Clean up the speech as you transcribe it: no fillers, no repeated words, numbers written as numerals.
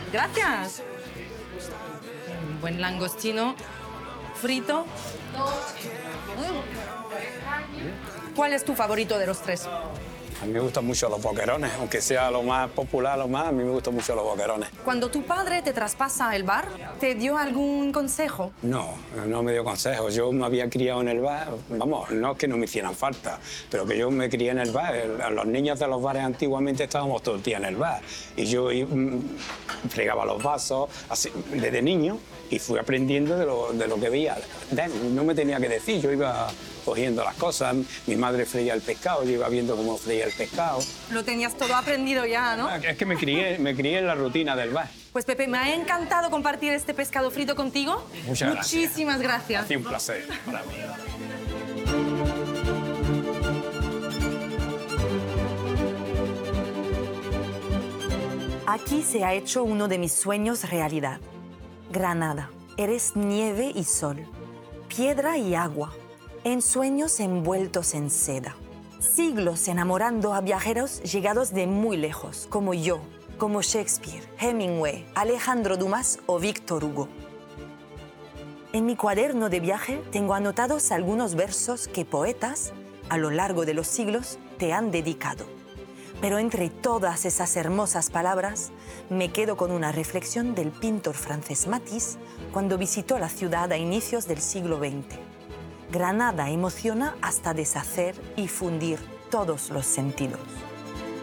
Gracias. Un buen langostino frito. ¿Cuál es tu favorito de los tres? A mí me gustan mucho los boquerones, aunque sea lo más popular, a mí me gustan mucho los boquerones. Cuando tu padre te traspasa el bar, ¿te dio algún consejo? No, no me dio consejos. Yo me había criado en el bar, vamos, no es que no me hicieran falta, pero que yo me crié en el bar. Los niños de los bares antiguamente estábamos todo el día en el bar. Y yo fregaba los vasos así, desde niño y fui aprendiendo de lo que veía. No me tenía que decir, yo iba cogiendo las cosas. Mi madre freía el pescado, yo iba viendo cómo freía el pescado. Lo tenías todo aprendido ya, ¿no? Es que me crié en la rutina del bar. Pues Pepe, me ha encantado compartir este pescado frito contigo. Muchas gracias. Muchísimas gracias. Ha sido un placer para mí. Aquí se ha hecho uno de mis sueños realidad. Granada, eres nieve y sol, piedra y agua, ensueños envueltos en seda. Siglos enamorando a viajeros llegados de muy lejos, como yo, como Shakespeare, Hemingway, Alejandro Dumas o Víctor Hugo. En mi cuaderno de viaje tengo anotados algunos versos que poetas, a lo largo de los siglos, te han dedicado. Pero entre todas esas hermosas palabras, me quedo con una reflexión del pintor francés Matisse cuando visitó la ciudad a inicios del siglo XX. Granada emociona hasta deshacer y fundir todos los sentidos.